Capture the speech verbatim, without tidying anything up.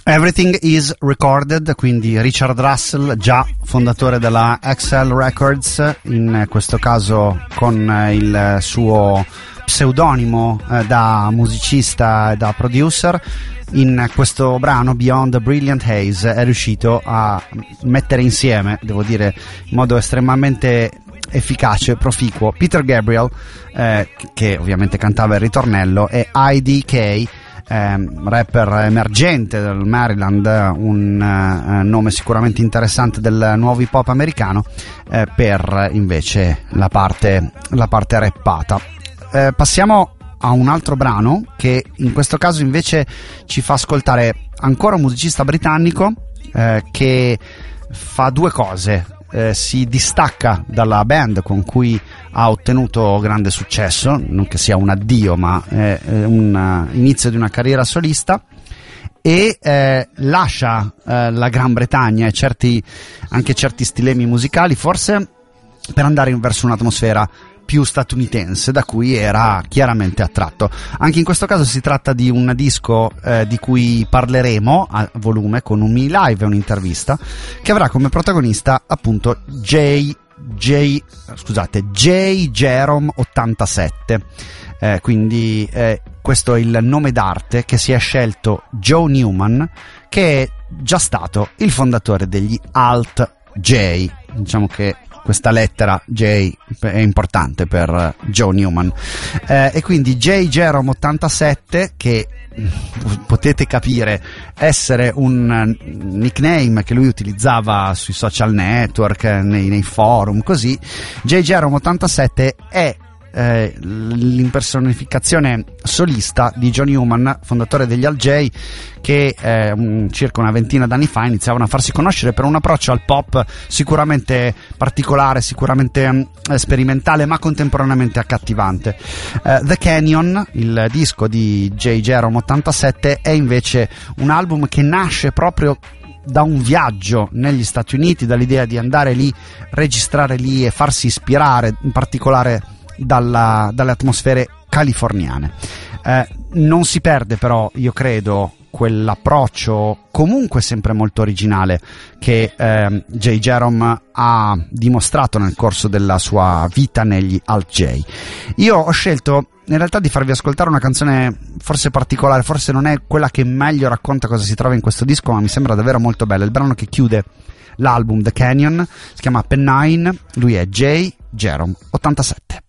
Everything is Recorded, quindi Richard Russell, già fondatore della X L Records, in questo caso con il suo pseudonimo eh, da musicista e da producer. In questo brano Beyond the Brilliant Haze è riuscito a mettere insieme, devo dire in modo estremamente efficace, proficuo, Peter Gabriel, eh, che ovviamente cantava il ritornello, e I D K, Eh, rapper emergente del Maryland, un eh, nome sicuramente interessante del nuovo hip hop americano, eh, per invece la parte, la parte rappata. Eh, passiamo a un altro brano che in questo caso invece ci fa ascoltare ancora un musicista britannico eh, che fa due cose. Eh, si distacca dalla band con cui ha ottenuto grande successo, non che sia un addio ma è un uh, inizio di una carriera solista, e eh, lascia eh, la Gran Bretagna e certi, anche certi stilemi musicali forse, per andare verso un'atmosfera più statunitense da cui era chiaramente attratto. Anche in questo caso si tratta di un disco eh, di cui parleremo a volume con un mini live e un'intervista che avrà come protagonista appunto J J scusate J Jerome ottantasette. Eh, quindi eh, questo è il nome d'arte che si è scelto Joe Newman, che è già stato il fondatore degli Alt J. Diciamo che questa lettera J è importante per Joe Newman, eh, e quindi J Jerome ottantasette, che potete capire essere un nickname che lui utilizzava sui social network, nei, nei forum, così. J Jerome ottantasette è Eh, l'impersonificazione solista di Joe Newman, fondatore degli Alt J, che eh, un, circa una ventina d'anni fa iniziavano a farsi conoscere per un approccio al pop sicuramente particolare, sicuramente eh, sperimentale, ma contemporaneamente accattivante. eh, The Canyon, il disco di J Jerome ottantasette, è invece un album che nasce proprio da un viaggio negli Stati Uniti, dall'idea di andare lì, registrare lì e farsi ispirare in particolare Dalla, dalle atmosfere californiane. Eh, non si perde però, io credo, quell'approccio comunque sempre molto originale che eh, J Jerome ha dimostrato nel corso della sua vita negli Alt J. Io ho scelto in realtà di farvi ascoltare una canzone forse particolare, forse non è quella che meglio racconta cosa si trova in questo disco, ma mi sembra davvero molto bella. Il brano che chiude l'album The Canyon si chiama Pennine, lui è J Jerome ottantasette.